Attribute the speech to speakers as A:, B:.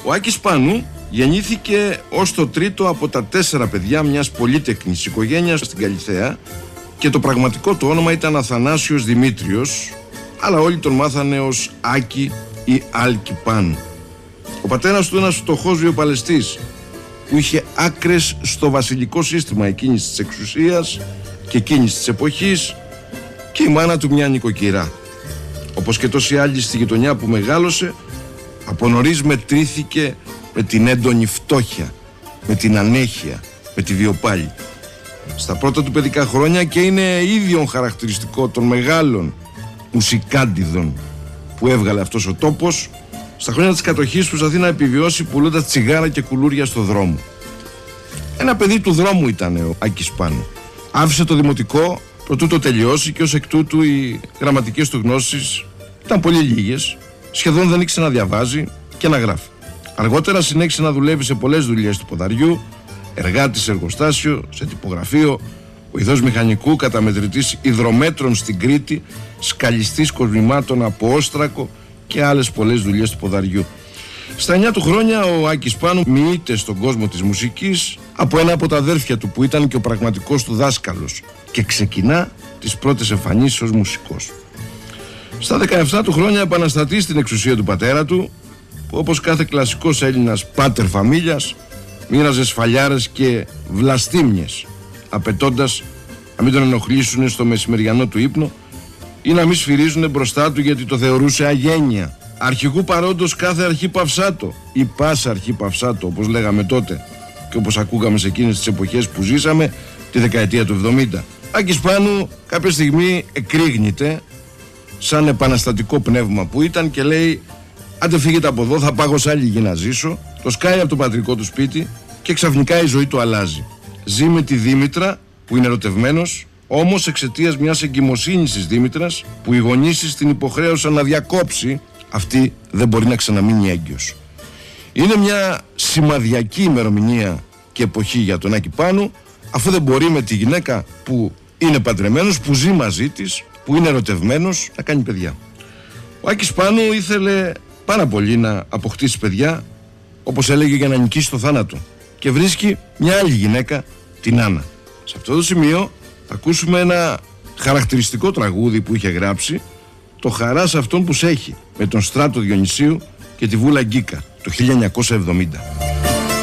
A: Ο Άκης Πάνου γεννήθηκε ως το τρίτο από τα 4 παιδιά μιας πολύτεκνης οικογένειας στην Καλιθέα και το πραγματικό του όνομα ήταν Αθανάσιος Δημήτριος, αλλά όλοι τον μάθανε ως Άκη ή Άλκη Πάνου. Ο πατέρας του ένας φτωχός βιοπαλαιστής που είχε άκρες στο βασιλικό σύστημα εκείνης της εξουσίας και εκείνης της εποχής, και η μάνα του μια νοικοκυρά. Όπως και τόσοι άλλοι στη γειτονιά που μεγάλωσε, από νωρίς μετρήθηκε με την έντονη φτώχεια, με την ανέχεια, με τη βιοπάλη. Στα πρώτα του παιδικά χρόνια, και είναι ίδιον χαρακτηριστικό των μεγάλων μουσικάντιδων που έβγαλε αυτός ο τόπος, στα χρόνια της κατοχής προσπαθεί να επιβιώσει πουλώντας τσιγάρα και κουλούρια στο δρόμο. Ένα παιδί του δρόμου ήταν ο Άκης Πάνου. Άφησε το δημοτικό προτού το τελειώσει και ως εκ τούτου οι γραμματικές του γνώσεις ήταν πολύ λίγες, σχεδόν δεν ήξερε να διαβάζει και να γράφει. Αργότερα συνέχισε να δουλεύει σε πολλές δουλειές του ποδαριού, εργάτης σε εργοστάσιο, σε τυπογραφείο, βοηθός μηχανικού, καταμετρητής υδρομέτρων στην Κρήτη, σκαλιστής κοσμημάτων από όστρακο και άλλες πολλές δουλειές του ποδαριού. Στα 9 του χρόνια ο Άκης Πάνου μοιείται στον κόσμο της μουσικής από ένα από τα αδέρφια του που ήταν και ο πραγματικός του δάσκαλος και ξεκινά τις πρώτες εμφανίσεις ως μουσικός. Στα 17 του χρόνια επαναστατεί στην εξουσία του πατέρα του, που όπως κάθε κλασικός Έλληνας πάτερ φαμίλιας μοίραζε σφαλιάρες και βλαστήμιες, απαιτώντας να μην τον ενοχλήσουν στο μεσημεριανό του ύπνο ή να μην σφυρίζουν μπροστά του γιατί το θεωρούσε αγένεια. Αρχηγού παρόντος κάθε αρχή παυσάτο ή πάσα αρχή παυσάτο, όπως λέγαμε τότε και όπως ακούγαμε σε εκείνες τις εποχές που ζήσαμε τη δεκαετία του 70. Άκης Πάνου κάποια στιγμή εκρήγνεται σαν επαναστατικό πνεύμα που ήταν και λέει: άντε φύγετε από εδώ, θα πάω σε άλλη γη να ζήσω. Το σκάει από το πατρικό του σπίτι και ξαφνικά η ζωή του αλλάζει. Ζει με τη Δήμητρα που είναι ερωτευμένος, όμως εξαιτίας μιας εγκυμοσύνης της Δήμητρας που οι γονείς της την υποχρέωσαν να διακόψει, αυτή δεν μπορεί να ξαναμείνει έγκυος. Είναι μια σημαδιακή ημερομηνία και εποχή για τον Άκη Πάνου, αφού δεν μπορεί με τη γυναίκα που είναι παντρεμένος, που ζει μαζί της, που είναι ερωτευμένος, να κάνει παιδιά. Ο Άκης Πάνου ήθελε πάρα πολύ να αποκτήσει παιδιά, όπως έλεγε, για να νικήσει το θάνατο, και βρίσκει μια άλλη γυναίκα, την Άννα. Σε αυτό το σημείο θα ακούσουμε ένα χαρακτηριστικό τραγούδι που είχε γράψει, το «Χαρά σε αυτόν που σ' έχει», με τον Στράτο Διονυσίου και τη Βούλα Γκίκα, το 1970.